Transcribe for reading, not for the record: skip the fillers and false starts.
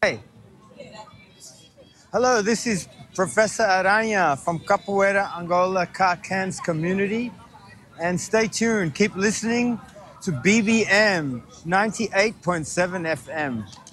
Hey, hello, this is Professor Aranha from Capoeira Angola Cans community. And stay tuned, keep listening to BBM 98.7 FM.